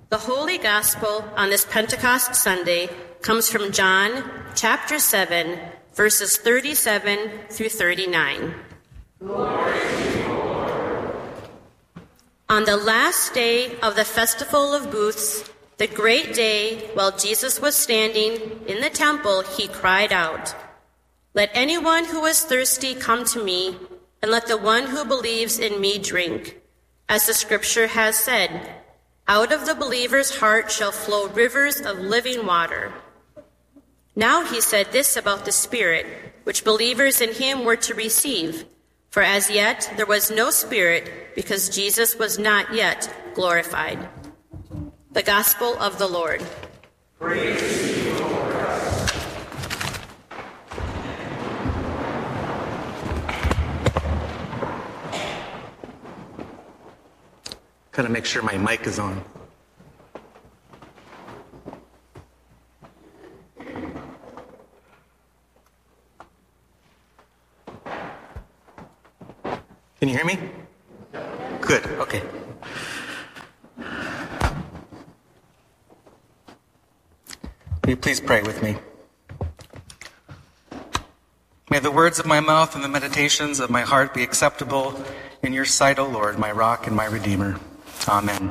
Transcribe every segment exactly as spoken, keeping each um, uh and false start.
The Holy Gospel on this Pentecost Sunday comes from John chapter seven, verses thirty-seven through thirty-nine. Glory to you, Lord. On the last day of the Festival of Booths, the great day while Jesus was standing in the temple, he cried out, "Let anyone who is thirsty come to me, and let the one who believes in me drink. As the scripture has said, out of the believer's heart shall flow rivers of living water." Now he said this about the Spirit, which believers in him were to receive, for as yet there was no Spirit, because Jesus was not yet glorified. The Gospel of the Lord. Praise to you, Lord Christ. Gotta make sure my mic is on. Can you hear me? Good, okay. Will you please pray with me? May the words of my mouth and the meditations of my heart be acceptable in your sight, O Lord, my rock and my redeemer. Amen.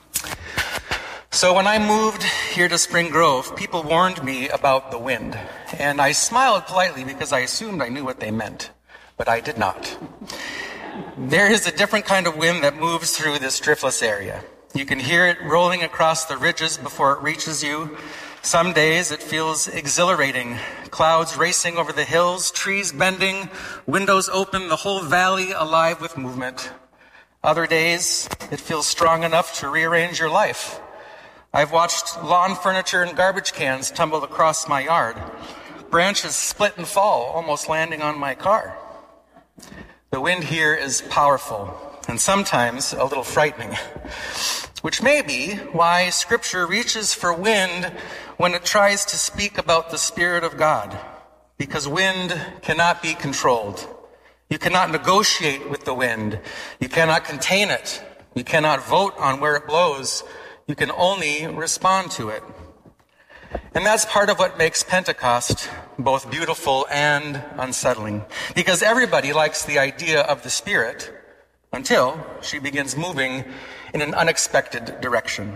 So when I moved here to Spring Grove, people warned me about the wind, and I smiled politely because I assumed I knew what they meant, but I did not. There is a different kind of wind that moves through this driftless area. You can hear it rolling across the ridges before it reaches you. Some days it feels exhilarating. Clouds racing over the hills, trees bending, windows open, the whole valley alive with movement. Other days it feels strong enough to rearrange your life. I've watched lawn furniture and garbage cans tumble across my yard. Branches split and fall, almost landing on my car. The wind here is powerful and sometimes a little frightening, which may be why Scripture reaches for wind when it tries to speak about the Spirit of God, because wind cannot be controlled. You cannot negotiate with the wind. You cannot contain it. You cannot vote on where it blows. You can only respond to it. And that's part of what makes Pentecost both beautiful and unsettling, because everybody likes the idea of the Spirit until she begins moving in an unexpected direction.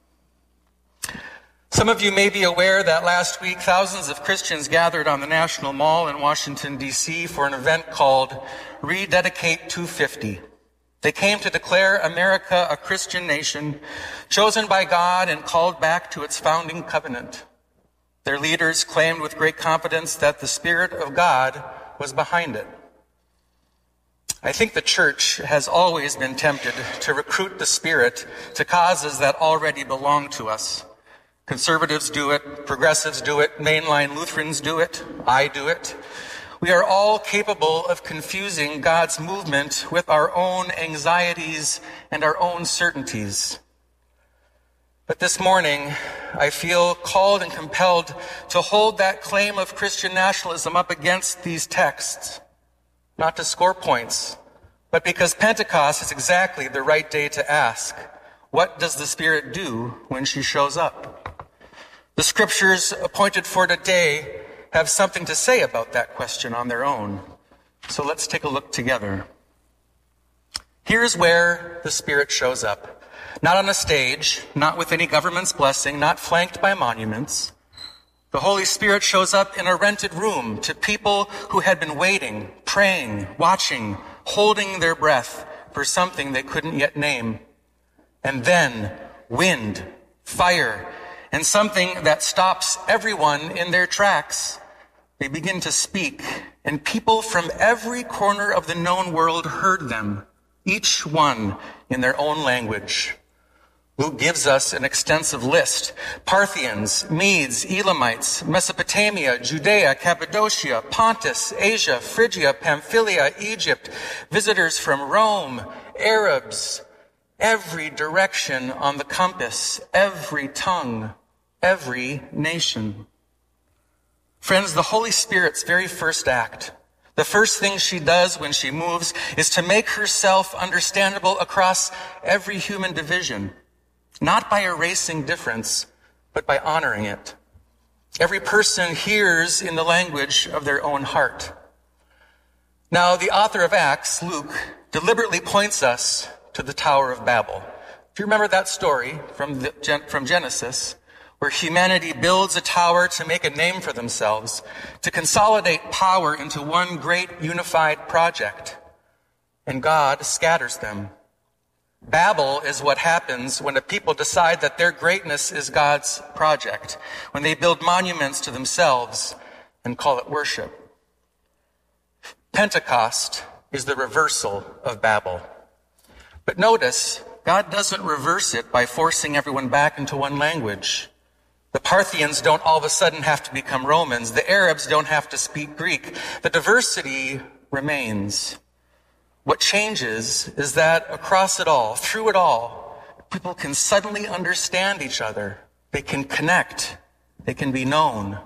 Some of you may be aware that last week thousands of Christians gathered on the National Mall in Washington, D C for an event called Rededicate two fifty. They came to declare America a Christian nation, chosen by God and called back to its founding covenant. Their leaders claimed with great confidence that the Spirit of God was behind it. I think the church has always been tempted to recruit the Spirit to causes that already belong to us. Conservatives do it, progressives do it, mainline Lutherans do it, I do it. We are all capable of confusing God's movement with our own anxieties and our own certainties. But this morning, I feel called and compelled to hold that claim of Christian nationalism up against these texts, not to score points, but because Pentecost is exactly the right day to ask, what does the Spirit do when she shows up? The scriptures appointed for today have something to say about that question on their own. So let's take a look together. Here's where the Spirit shows up. Not on a stage, not with any government's blessing, not flanked by monuments. The Holy Spirit shows up in a rented room to people who had been waiting, praying, watching, holding their breath for something they couldn't yet name. And then wind, fire, and something that stops everyone in their tracks. They begin to speak, and people from every corner of the known world heard them, each one in their own language. Luke gives us an extensive list. Parthians, Medes, Elamites, Mesopotamia, Judea, Cappadocia, Pontus, Asia, Phrygia, Pamphylia, Egypt, visitors from Rome, Arabs, every direction on the compass, every tongue, every nation. Friends, the Holy Spirit's very first act, the first thing she does when she moves, is to make herself understandable across every human division. not by erasing difference, but by honoring it. Every person hears in the language of their own heart. Now, the author of Acts, Luke, deliberately points us to the Tower of Babel. Do you remember that story from, the, from Genesis, where humanity builds a tower to make a name for themselves, to consolidate power into one great unified project, and God scatters them? Babel is what happens when a people decide that their greatness is God's project, when they build monuments to themselves and call it worship. Pentecost is the reversal of Babel. But notice, God doesn't reverse it by forcing everyone back into one language. The Parthians don't all of a sudden have to become Romans. The Arabs don't have to speak Greek. The diversity remains. What changes is that across it all, through it all, people can suddenly understand each other. They can connect. They can be known.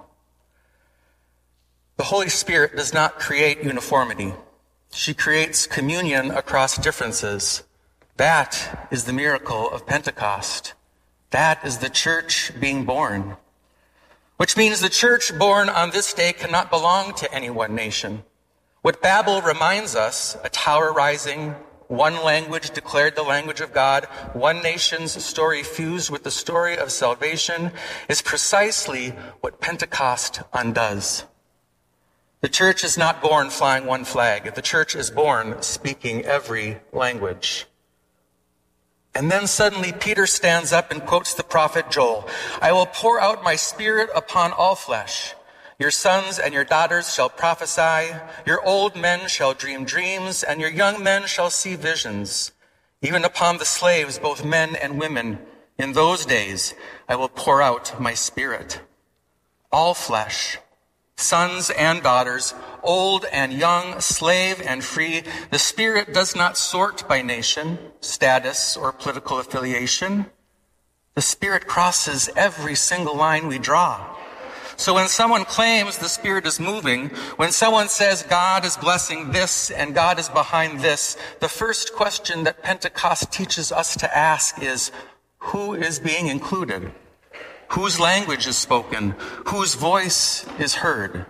The Holy Spirit does not create uniformity. She creates communion across differences. That is the miracle of Pentecost. That is the church being born. Which means the church born on this day cannot belong to any one nation. What Babel reminds us, a tower rising, one language declared the language of God, one nation's story fused with the story of salvation, is precisely what Pentecost undoes. The church is not born flying one flag. The church is born speaking every language. And then suddenly Peter stands up and quotes the prophet Joel. I will pour out my spirit upon all flesh. Your sons and your daughters shall prophesy. Your old men shall dream dreams, and your young men shall see visions. Even upon the slaves, both men and women, in those days I will pour out my spirit. All flesh, sons and daughters, old and young, slave and free. The Spirit does not sort by nation, status, or political affiliation. The Spirit crosses every single line we draw. So when someone claims the Spirit is moving, when someone says God is blessing this and God is behind this, the first question that Pentecost teaches us to ask is, who is being included? Whose language is spoken? Whose voice is heard?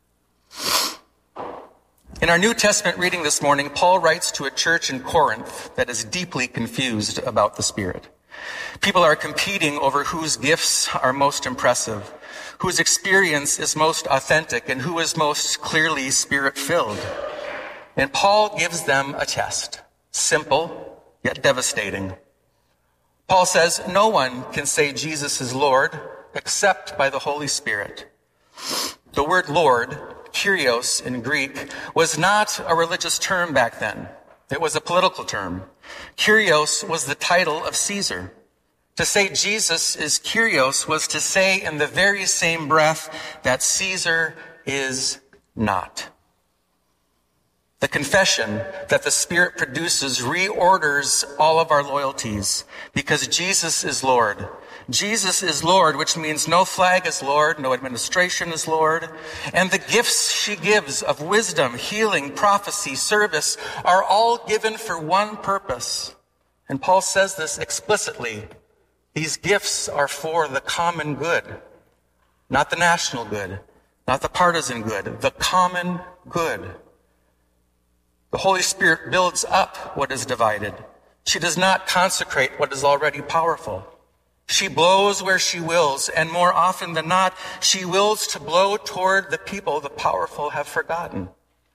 In our New Testament reading this morning, Paul writes to a church in Corinth that is deeply confused about the Spirit. People are competing over whose gifts are most impressive, whose experience is most authentic, and who is most clearly Spirit-filled. And Paul gives them a test, simple yet devastating. Paul says, no one can say Jesus is Lord except by the Holy Spirit. The word Lord, Kyrios in Greek, was not a religious term back then. It was a political term. Kyrios was the title of Caesar. To say Jesus is Kyrios was to say in the very same breath that Caesar is not. The confession that the Spirit produces reorders all of our loyalties because Jesus is Lord. Jesus is Lord, which means no flag is Lord, no administration is Lord. And the gifts she gives of wisdom, healing, prophecy, service are all given for one purpose. And Paul says this explicitly. These gifts are for the common good, not the national good, not the partisan good, the common good. The Holy Spirit builds up what is divided. She does not consecrate what is already powerful. She blows where she wills, and more often than not, she wills to blow toward the people the powerful have forgotten.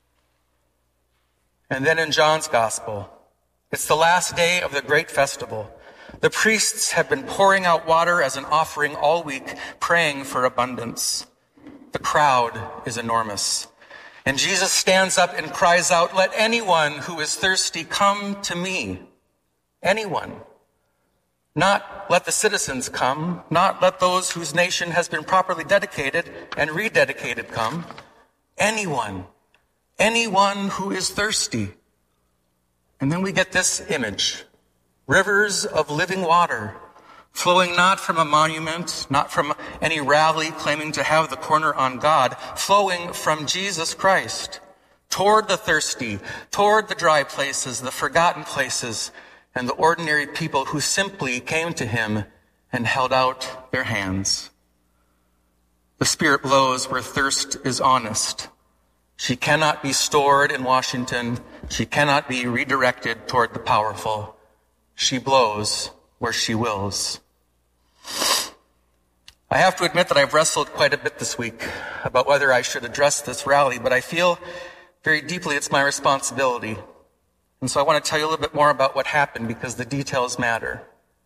And then in John's Gospel, it's the last day of the great festival. The priests have been pouring out water as an offering all week, praying for abundance. The crowd is enormous. And Jesus stands up and cries out, let anyone who is thirsty come to me. Anyone. Not let the citizens come, not let those whose nation has been properly dedicated and rededicated come. Anyone. Anyone who is thirsty. And then we get this image. Rivers of living water, flowing not from a monument, not from any rally claiming to have the corner on God, flowing from Jesus Christ toward the thirsty, toward the dry places, the forgotten places, and the ordinary people who simply came to him and held out their hands. The Spirit blows where thirst is honest. She cannot be stored in Washington. She cannot be redirected toward the powerful. She blows where she wills. I have to admit that I've wrestled quite a bit this week about whether I should address this rally, but I feel very deeply it's my responsibility. And so I want to tell you a little bit more about what happened because the details matter.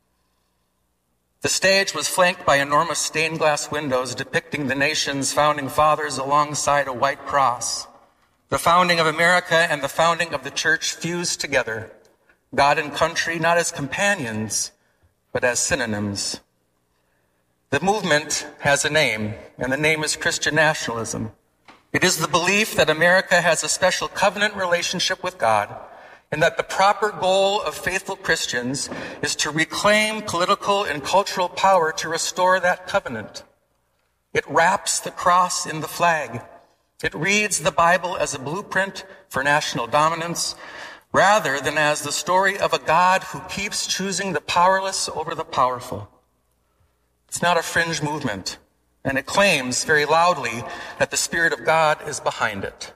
The stage was flanked by enormous stained glass windows depicting the nation's founding fathers alongside a white cross. The founding of America and the founding of the church fused together, God and country not as companions, but as synonyms. The movement has a name, and the name is Christian nationalism. It is the belief that America has a special covenant relationship with God, and that the proper goal of faithful Christians is to reclaim political and cultural power to restore that covenant. It wraps the cross in the flag. It reads the Bible as a blueprint for national dominance, rather than as the story of a God who keeps choosing the powerless over the powerful. It's not a fringe movement, and it claims very loudly that the Spirit of God is behind it.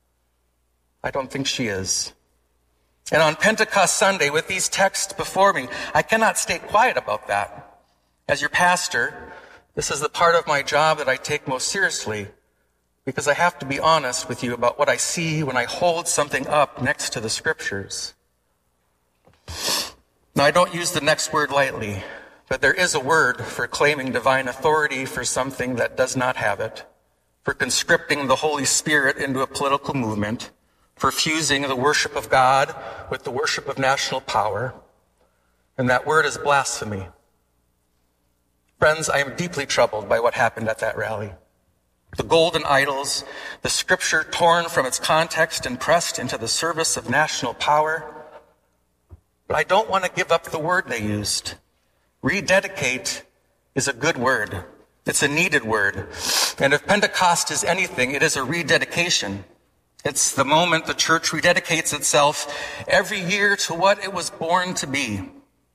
I don't think she is. And on Pentecost Sunday, with these texts before me, I cannot stay quiet about that. As your pastor, this is the part of my job that I take most seriously, because I have to be honest with you about what I see when I hold something up next to the scriptures. Now, I don't use the next word lightly, but there is a word for claiming divine authority for something that does not have it, for conscripting the Holy Spirit into a political movement, for fusing the worship of God with the worship of national power, and that word is blasphemy. Friends, I am deeply troubled by what happened at that rally. The golden idols, the scripture torn from its context and pressed into the service of national power. But I don't want to give up the word they used. Rededicate is a good word. It's a needed word. And if Pentecost is anything, it is a rededication. It's the moment the church rededicates itself every year to what it was born to be.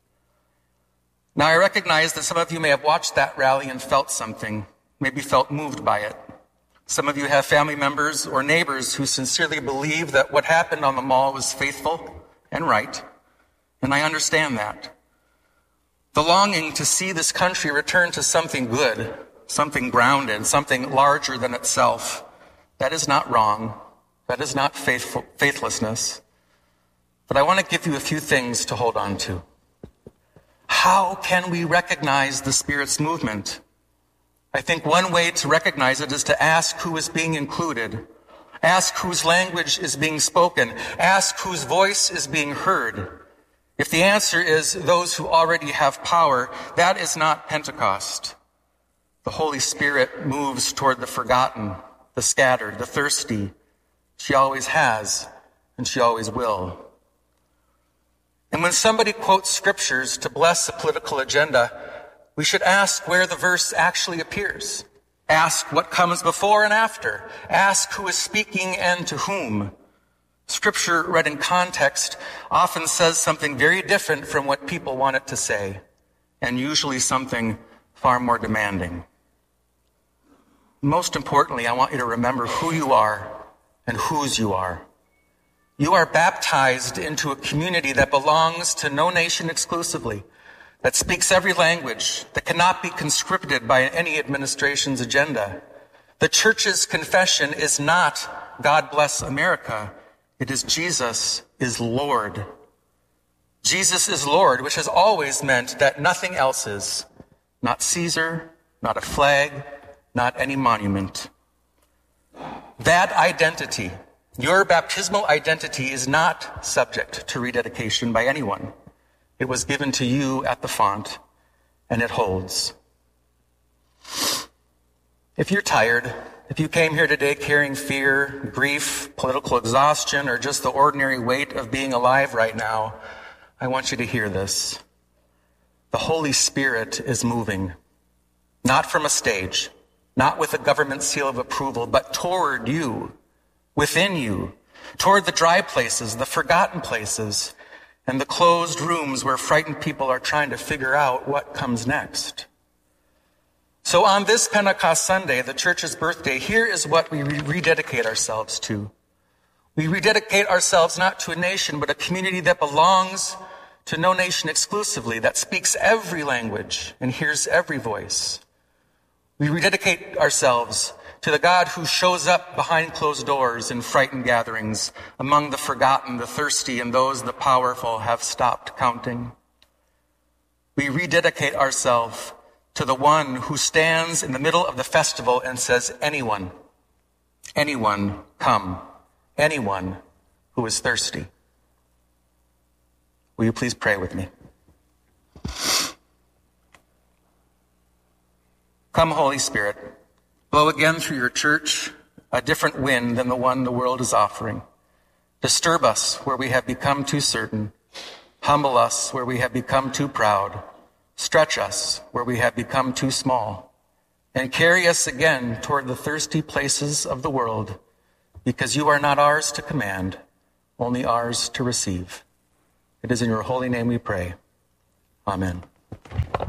Now, I recognize that some of you may have watched that rally and felt something, maybe felt moved by it. Some of you have family members or neighbors who sincerely believe that what happened on the mall was faithful and right, and I understand that. The longing to see this country return to something good, something grounded, something larger than itself, that is not wrong. That is not faithful, faithlessness. But I want to give you a few things to hold on to. How can we recognize the Spirit's movement? I think one way to recognize it is to ask who is being included. Ask whose language is being spoken. Ask whose voice is being heard. If the answer is those who already have power, that is not Pentecost. The Holy Spirit moves toward the forgotten, the scattered, the thirsty. She always has, and she always will. And when somebody quotes scriptures to bless a political agenda, we should ask where the verse actually appears. Ask what comes before and after. Ask who is speaking and to whom. Scripture read in context often says something very different from what people want it to say, and usually something far more demanding. Most importantly, I want you to remember who you are and whose you are. You are baptized into a community that belongs to no nation exclusively, that speaks every language, that cannot be conscripted by any administration's agenda. The church's confession is not, God bless America. It is Jesus is Lord. Jesus is Lord, which has always meant that nothing else is. Not Caesar, not a flag, not any monument. That identity, your baptismal identity, is not subject to rededication by anyone. It was given to you at the font, and it holds. If you're tired, if you came here today carrying fear, grief, political exhaustion, or just the ordinary weight of being alive right now, I want you to hear this. The Holy Spirit is moving, not from a stage, not with a government seal of approval, but toward you, within you, toward the dry places, the forgotten places, and the closed rooms where frightened people are trying to figure out what comes next. So on this Pentecost Sunday, the church's birthday, here is what we rededicate ourselves to. We rededicate ourselves not to a nation, but a community that belongs to no nation exclusively, that speaks every language and hears every voice. We rededicate ourselves to the God who shows up behind closed doors in frightened gatherings, among the forgotten, the thirsty, and those the powerful have stopped counting. We rededicate ourselves to the one who stands in the middle of the festival and says, anyone, anyone, come, anyone who is thirsty. Will you please pray with me? Come, Holy Spirit, blow again through your church a different wind than the one the world is offering. Disturb us where we have become too certain. Humble us where we have become too proud. Stretch us where we have become too small. And carry us again toward the thirsty places of the world, because you are not ours to command, only ours to receive. It is in your holy name we pray. Amen.